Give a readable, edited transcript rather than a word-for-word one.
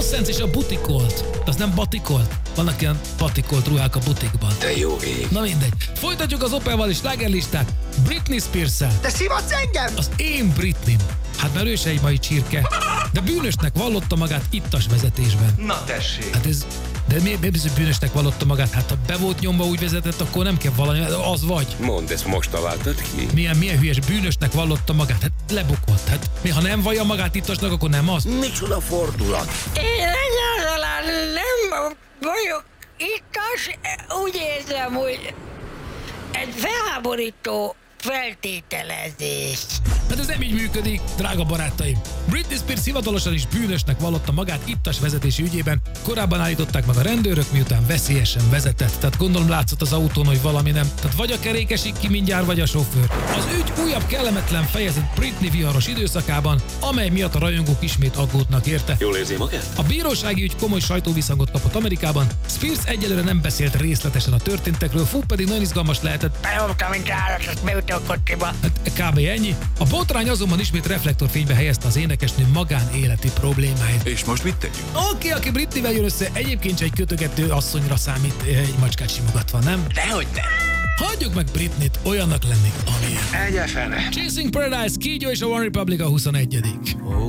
Nonsense és a butikolt. Az nem batikolt? Vannak ilyen batikolt ruhák a butikban. De jó ég. Na mindegy. Folytatjuk az Opelval és slágerlistát. Britney Spears-szel. Te szivatsz engem? Az én Britneym. Hát mert ő se egy mai csirke. De bűnösnek vallotta magát ittas vezetésben. Na tessék. Hát ez... De miért bizony bűnösnek vallotta magát? Hát ha be volt nyomva, úgy vezetett, akkor nem kell valami, az vagy. Mondd, ezt most találtad ki? Milyen hülyes bűnösnek vallotta magát? Hát lebukott. Hát ha nem vallja magát ittasnak, akkor nem az. Micsoda fordulat. Én egyáltalán nem vagyok ittas, úgy érzem, hogy egy felháborító feltételezés. Hát ez nem így működik, drága barátaim. Britney Spears hivatalosan is bűnösnek vallotta magát ittas vezetési ügyében. Korábban állították meg a rendőrök, miután veszélyesen vezetett. Tehát gondolom látszott az autón, hogy valami nem. Tehát vagy a kerék esik ki mindjárt, vagy a sofőr. Az ügy újabb kellemetlen fejezet Britney viharos időszakában, amely miatt a rajongók ismét aggódnak érte. Jól érzi magát? A bírósági ügy komoly sajtóvisszhangot kapott Amerikában. Spears egyelőre nem beszélt részletesen a történtekről, fú pedig nagyon izgalmas lehetett. Benyomtam, mint állat, azt beüttem a kocsiba. Hát kb. Ennyi. A botrány azonban ismét reflektorfénybe helyezte az énekesnő magánéleti problémáit. És most mit tegyünk? Oké, aki Britneyvel jön össze, egyébként egy kötögető asszonyra számít, egy macskát simogatva, nem? Dehogy nem. Hagyjuk meg Britneyt olyannak lenni, amilyen. Egyefene. Chasing Paradise, Kígyó és a One Republic a 21.